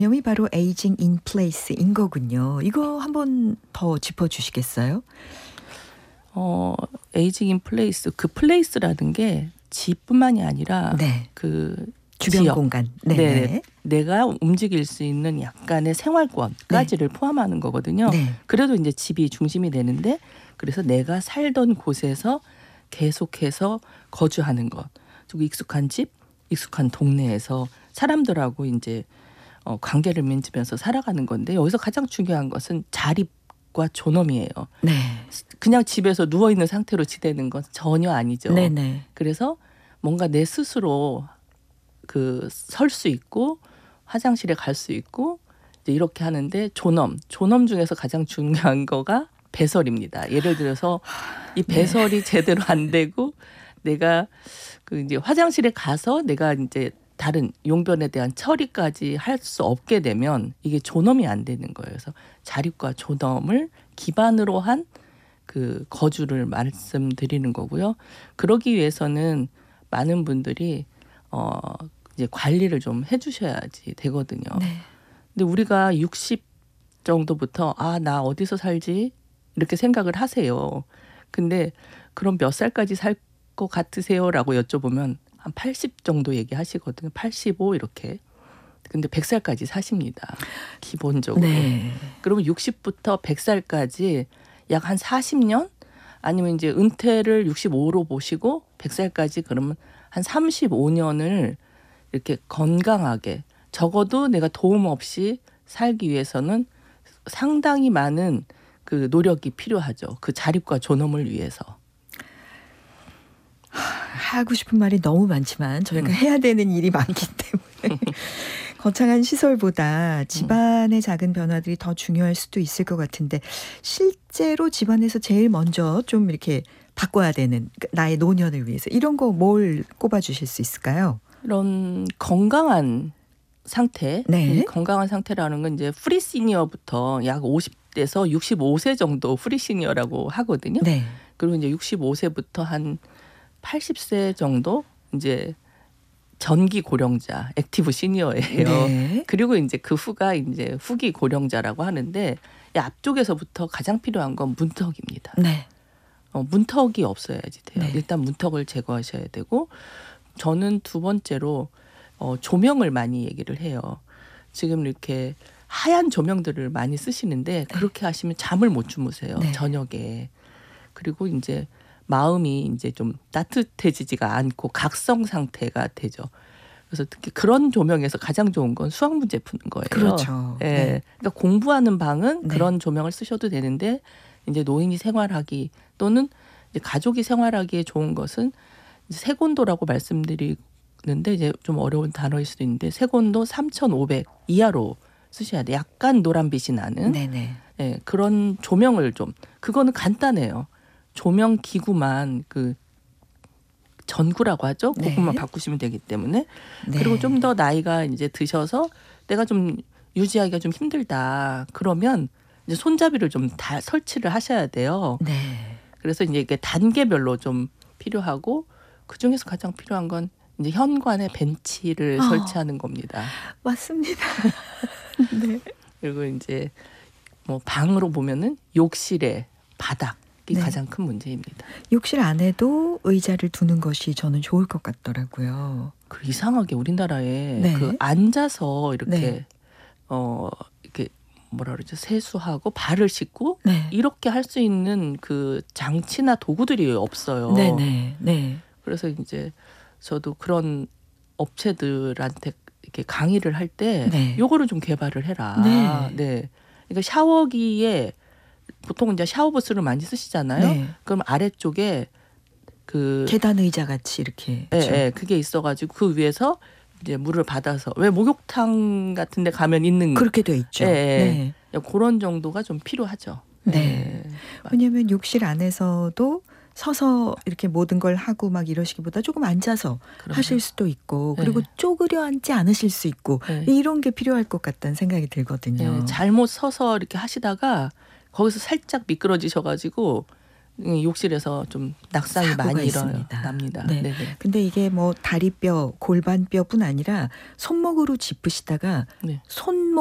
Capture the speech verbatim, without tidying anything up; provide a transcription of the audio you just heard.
개념이 바로 에이징 인 플레이스인 거군요. 이거 한번 더 짚어주시겠어요? 어, 에이징 인 플레이스, 그 플레이스라는 게 집뿐만이 아니라 네. 그 주변 지역, 공간. 네, 네. 내가 움직일 수 있는 약간의 생활권까지를 네. 포함하는 거거든요. 네. 그래도 이제 집이 중심이 되는데, 그래서 내가 살던 곳에서 계속해서 거주하는 것, 그리고 익숙한 집, 익숙한 동네에서 사람들하고 이제 어, 관계를 맺으면서 살아가는 건데, 여기서 가장 중요한 것은 자립과 존엄이에요. 네. 그냥 집에서 누워 있는 상태로 지내는 건 전혀 아니죠. 네네. 그래서 뭔가 내 스스로 그 설 수 있고 화장실에 갈 수 있고 이제 이렇게 하는데, 존엄, 존엄 중에서 가장 중요한 거가 배설입니다. 예를 들어서 이 배설이 네. 제대로 안 되고 내가 그 이제 화장실에 가서 내가 이제 다른 용변에 대한 처리까지 할 수 없게 되면 이게 존엄이 안 되는 거예요. 그래서 자립과 존엄을 기반으로 한 그 거주를 말씀드리는 거고요. 그러기 위해서는 많은 분들이 어 이제 관리를 좀 해주셔야지 되거든요. 네. 근데 우리가 육십 정도부터 아, 나 어디서 살지? 이렇게 생각을 하세요. 근데 그럼 몇 살까지 살 것 같으세요?라고 여쭤보면 한 팔십 정도 얘기하시거든요. 팔십오 이렇게. 근데 백 살까지 사십니다. 기본적으로. 네. 그러면 육십부터 백 살까지 약 한 사십 년? 아니면 이제 은퇴를 육십오로 보시고 백 살까지 그러면 한 삼십오 년을 이렇게 건강하게, 적어도 내가 도움 없이 살기 위해서는 상당히 많은 그 노력이 필요하죠. 그 자립과 존엄을 위해서. 하고 싶은 말이 너무 많지만 저희가 음. 해야 되는 일이 많기 때문에 거창한 시설보다 집안의 작은 변화들이 더 중요할 수도 있을 것 같은데, 실제로 집안에서 제일 먼저 좀 이렇게 바꿔야 되는 나의 노년을 위해서 이런 거 뭘 꼽아주실 수 있을까요? 이런 건강한 상태, 네. 건강한 상태라는 건 이제 프리 시니어부터 약 오십 대에서 육십오 세 정도 프리 시니어라고 하거든요. 네. 그리고 이제 육십오 세부터 한 팔십 세 정도 이제 전기 고령자, 액티브 시니어예요. 네. 그리고 이제 그 후가 이제 후기 고령자라고 하는데, 이 앞쪽에서부터 가장 필요한 건 문턱입니다. 네. 어, 문턱이 없어야지 돼요. 네. 일단 문턱을 제거하셔야 되고, 저는 두 번째로 어, 조명을 많이 얘기를 해요. 지금 이렇게 하얀 조명들을 많이 쓰시는데 그렇게 하시면 잠을 못 주무세요. 네. 저녁에. 그리고 이제 마음이 이제 좀 따뜻해지지가 않고 각성 상태가 되죠. 그래서 특히 그런 조명에서 가장 좋은 건 수학문제 푸는 거예요. 그렇죠. 예. 네. 그러니까 공부하는 방은 네. 그런 조명을 쓰셔도 되는데, 이제 노인이 생활하기 또는 이제 가족이 생활하기에 좋은 것은 이제 색온도라고 말씀드리는데 이제 좀 어려운 단어일 수도 있는데, 색온도 삼천오백 이하로 쓰셔야 돼요. 약간 노란빛이 나는 네네. 예, 그런 조명을 좀, 그거는 간단해요. 조명 기구만 그 전구라고 하죠. 그것만 네. 바꾸시면 되기 때문에. 네. 그리고 좀 더 나이가 이제 드셔서 내가 좀 유지하기가 좀 힘들다. 그러면 이제 손잡이를 좀 다 설치를 하셔야 돼요. 네. 그래서 이제 이게 단계별로 좀 필요하고, 그 중에서 가장 필요한 건 이제 현관에 벤치를 어. 설치하는 겁니다. 맞습니다. 네. 그리고 이제 뭐 방으로 보면은 욕실에 바닥. 이 네. 가장 큰 문제입니다. 욕실 안에도 의자를 두는 것이 저는 좋을 것 같더라고요. 그 이상하게 우리나라에 네. 그 앉아서 이렇게 네. 어 이렇게 뭐라 그러죠, 세수하고 발을 씻고 네. 이렇게 할 수 있는 그 장치나 도구들이 없어요. 네네. 네. 그래서 이제 저도 그런 업체들한테 이렇게 강의를 할 때 네. 요거를 좀 개발을 해라. 네. 네. 그러니까 샤워기에 보통 이제 샤워부스를 많이 쓰시잖아요. 네. 그럼 아래쪽에 그 계단 의자 같이 이렇게. 예, 그렇죠? 예, 그게 있어가지고 그 위에서 이제 물을 받아서, 왜 목욕탕 같은데 가면 있는 그렇게 돼 있죠. 예, 네. 그런 정도가 좀 필요하죠. 네. 예. 왜냐하면 욕실 안에서도 서서 이렇게 모든 걸 하고 막 이러시기보다 조금 앉아서 그럼요. 하실 수도 있고, 그리고 네. 쪼그려 앉지 않으실 수 있고 네. 이런 게 필요할 것 같다는 생각이 들거든요. 네. 잘못 서서 이렇게 하시다가 거기서 살짝 미끄러지셔가지고 이 욕실에서 좀 낙상이 사고가 많이 있습니다. 일어납니다. 네. 네네. 근데 이게 뭐 다리뼈, 골반뼈뿐 아니라 손목으로 짚으시다가 네. 손목